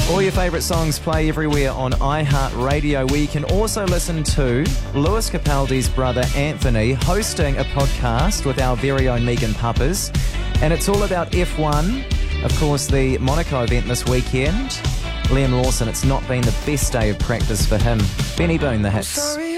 All your favourite songs play everywhere on iHeartRadio, where you can also listen to Lewis Capaldi's brother Anthony hosting a podcast with our very own Megan Puppers. And it's all about F1, of course, the Monaco event this weekend. Liam Lawson, it's not been the best day of practice for him. Benny Boone, the hits.